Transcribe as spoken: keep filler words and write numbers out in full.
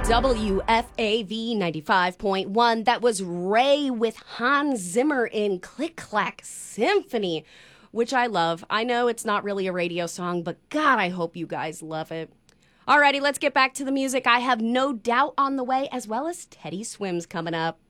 W F A V ninety-five point one. That was Ray with Hans Zimmer in Click Clack Symphony, which I love. I know it's not really a radio song, but God, I hope you guys love it. Alrighty, let's get back to the music. I have No Doubt on the way, as well as Teddy Swims coming up.